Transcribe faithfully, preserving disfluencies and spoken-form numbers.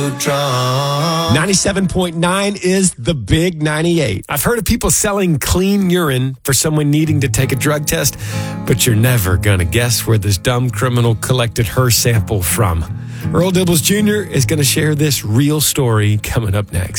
ninety-seven point nine is the big ninety-eight. I've heard of people selling clean urine for someone needing to take a drug test, but you're never going to guess where this dumb criminal collected her sample from. Earl Dibbles Junior is going to share this real story coming up next.